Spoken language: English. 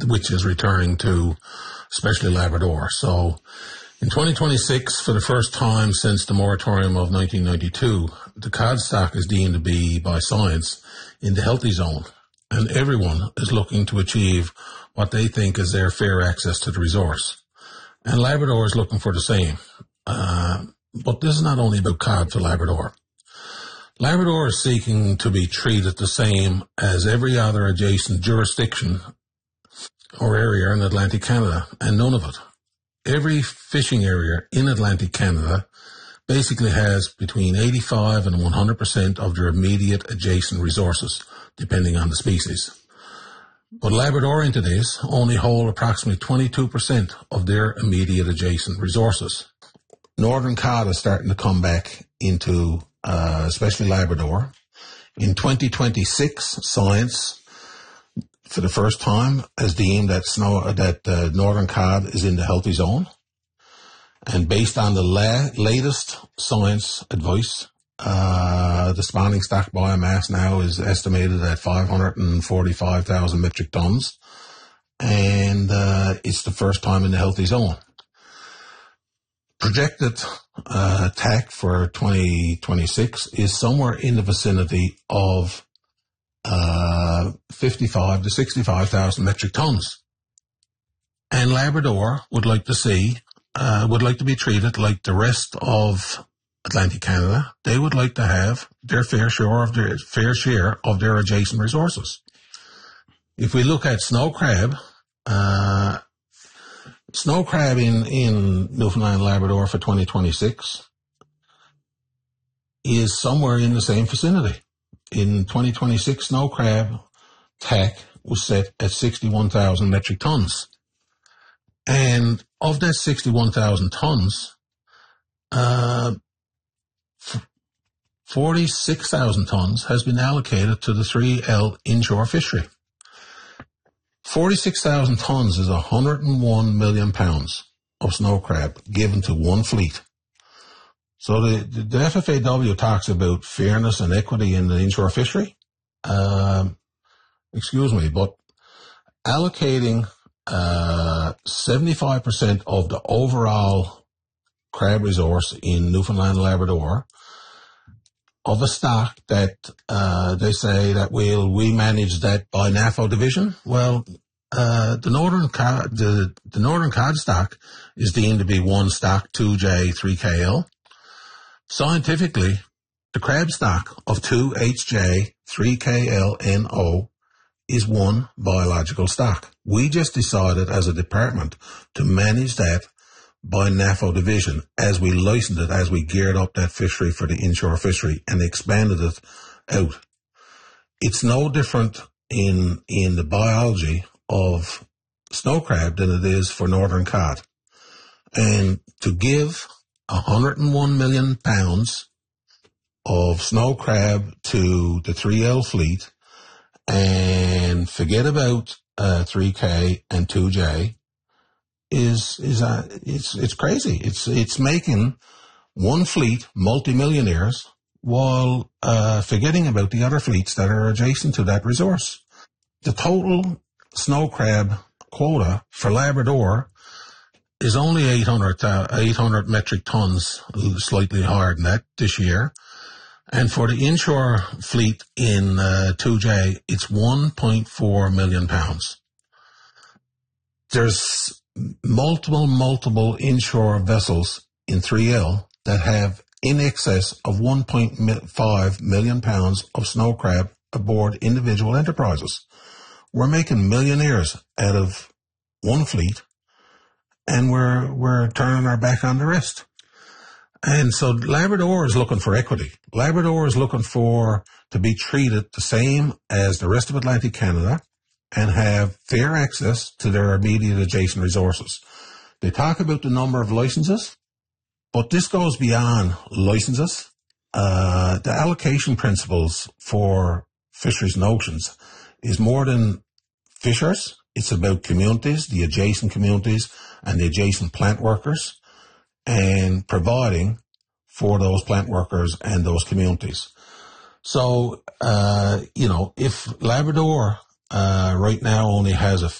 which is returning to especially Labrador. So in 2026, for the first time since the moratorium of 1992, the cod stock is deemed to be, by science, in the healthy zone, and everyone is looking to achieve what they think is their fair access to the resource. And Labrador is looking for the same. But this is not only about cod for Labrador. Labrador is seeking to be treated the same as every other adjacent jurisdiction or area in Atlantic Canada, and none of it. Every fishing area in Atlantic Canada basically has between 85 and 100% of their immediate adjacent resources, depending on the species. But Labrador entities only hold approximately 22% of their immediate adjacent resources. Northern cod is starting to come back into, especially Labrador. In 2026, science, for the first time, has deemed that northern cod is in the healthy zone. And based on the latest science advice, the spawning stock biomass now is estimated at 545,000 metric tons, and it's the first time in the healthy zone. Projected TAC for 2026 is somewhere in the vicinity of 55 to 65,000 metric tons. And Labrador would like to be treated like the rest of Atlantic Canada. They would like to have their fair share of their adjacent resources. If we look at snow crab in Newfoundland and Labrador for 2026 is somewhere in the same vicinity. In 2026, snow crab TAC was set at 61,000 metric tons. And of that 61,000 tons, 46,000 tons has been allocated to the 3L inshore fishery. 46,000 tons is 101 million pounds of snow crab given to one fleet. So the FFAW talks about fairness and equity in the inshore fishery. But allocating 75% of the overall crab resource in Newfoundland and Labrador of a stock that they say that we manage that by NAFO division. Well, the northern cod stock is deemed to be one stock, 2J, 3KL. Scientifically, the crab stock of 2HJ, 3KL, is one biological stock. We just decided as a department to manage that by NAFO division as we licensed it, as we geared up that fishery for the inshore fishery and expanded it out. It's no different in the biology of snow crab than it is for northern cod. And to give 101 million pounds of snow crab to the 3L fleet and forget about 3K and 2J it's crazy. It's making one fleet multimillionaires while forgetting about the other fleets that are adjacent to that resource. The total snow crab quota for Labrador is only 800 metric tons, slightly higher than that this year. And for the inshore fleet in 2J, it's 1.4 million pounds. There's multiple inshore vessels in 3L that have in excess of 1.5 million pounds of snow crab aboard individual enterprises. We're making millionaires out of one fleet, and we're turning our back on the rest. And so Labrador is looking for equity. Labrador is looking to be treated the same as the rest of Atlantic Canada and have fair access to their immediate adjacent resources. They talk about the number of licenses, but this goes beyond licenses. The allocation principles for fisheries and oceans is more than fishers. It's about communities, the adjacent communities and the adjacent plant workers, and providing for those plant workers and those communities. So, if Labrador right now only has